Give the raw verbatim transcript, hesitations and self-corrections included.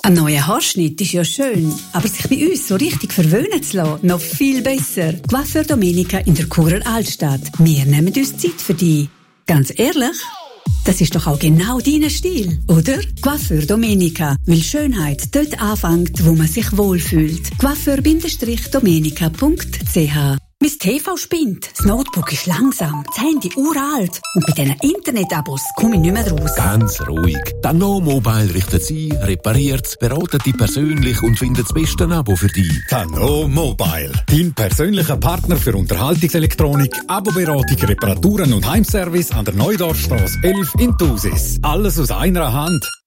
Ein neuer Haarschnitt ist ja schön, aber sich bei uns so richtig verwöhnen zu lassen, noch viel besser. Coiffeur Domenica in der Churer Altstadt. Wir nehmen uns Zeit für dich. Ganz ehrlich, das ist doch auch genau dein Stil, oder? Coiffeur Domenica, weil Schönheit dort anfängt, wo man sich wohlfühlt. coiffeur Domenica punkt c h. Mein T V spinnt, das Notebook ist langsam, das Handy uralt und bei diesen Internetabos komme ich nicht mehr raus. Ganz ruhig. Dano Mobile richtet Sie, repariert, beratet dich persönlich und findet das beste Abo für dich. Dano Mobile, dein persönlicher Partner für Unterhaltungselektronik, Abo-Beratung, Reparaturen und Heimservice an der Neudorfstrasse elf in Thusis. Alles aus einer Hand.